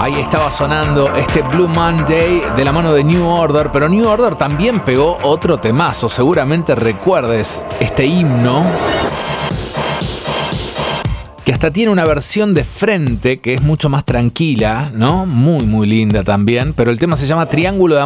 Ahí estaba sonando este Blue Monday de la mano de New Order, pero New Order también pegó otro temazo. Seguramente recuerdes este himno, que hasta tiene una versión de frente que es mucho más tranquila, ¿no? Muy, muy linda también, pero el tema se llama Triángulo de Amor.